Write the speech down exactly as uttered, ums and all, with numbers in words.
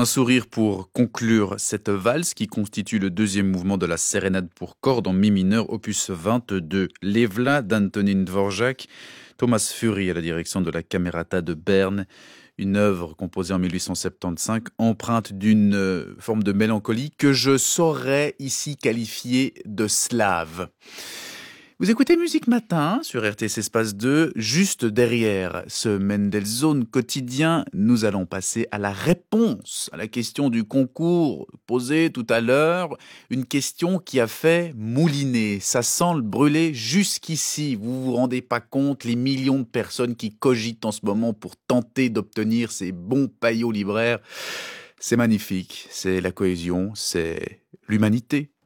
Un sourire pour conclure cette valse qui constitue le deuxième mouvement de la sérénade pour cordes en mi mineur, opus vingt-deux. L'Evla d'Antonín Dvořák, Thomas Fury à la direction de la Camerata de Berne, une œuvre composée en mille huit cent soixante-quinze, empreinte d'une forme de mélancolie que je saurais ici qualifier de slave. Vous écoutez Musique Matin sur R T S Espace deux. Juste derrière ce Mendelssohn quotidien, nous allons passer à la réponse à la question du concours posée tout à l'heure. Une question qui a fait mouliner. Ça sent le brûler jusqu'ici. Vous vous rendez pas compte les millions de personnes qui cogitent en ce moment pour tenter d'obtenir ces bons paillots libraires. C'est magnifique. C'est la cohésion. C'est l'humanité.